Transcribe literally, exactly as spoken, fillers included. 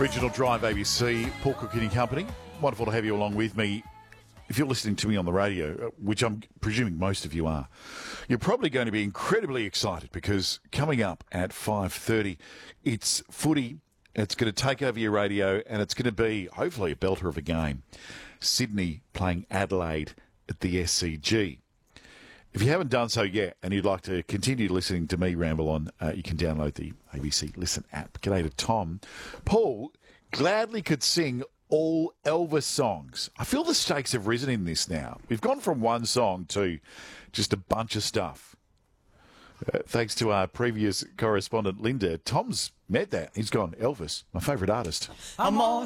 Regional Drive A B C, Paul Cook and Company. Wonderful to have you along with me. If you're listening to me on the radio, which I'm presuming most of you are, you're probably going to be incredibly excited because coming up at five thirty, it's footy. It's going to take over your radio and it's going to be, hopefully, a belter of a game. Sydney playing Adelaide at the S C G. If you haven't done so yet and you'd like to continue listening to me ramble on, uh, you can download the A B C Listen app. G'day to Tom. Paul gladly could sing all Elvis songs. I feel the stakes have risen in this now. We've gone from one song to just a bunch of stuff. Uh, thanks to our previous correspondent, Linda. Tom's met that. He's gone, Elvis, my favourite artist. I'm all